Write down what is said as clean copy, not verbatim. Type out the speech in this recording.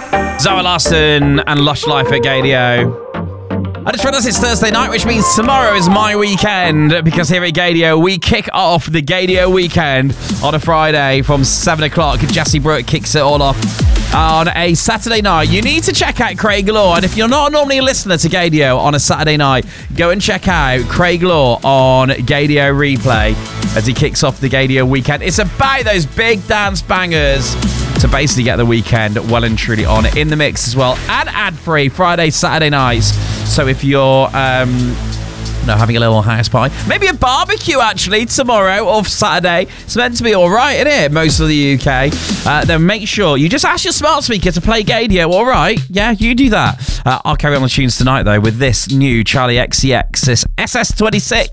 Zoe Larson and Lush Life at Gaydio. I just realised it's Thursday night, which means tomorrow is my weekend, because here at Gaydio, we kick off the Gaydio weekend on a Friday from 7 o'clock. Jesse Brooke kicks it all off on a Saturday night. You need to check out Craig Law, and if you're not normally a listener to Gaydio on a Saturday night, go and check out Craig Law on Gaydio Replay as he kicks off the Gaydio weekend. It's about those big dance bangers to basically get the weekend well and truly on in the mix as well, and ad-free Friday, Saturday nights. So if you're having a little house party, maybe a barbecue actually tomorrow or Saturday, it's meant to be all right, isn't it? Most of the UK. Then make sure you just ask your smart speaker to play Gaydio. All right, yeah, you do that. I'll carry on the tunes tonight though with this new Charlie XCX, this SS26.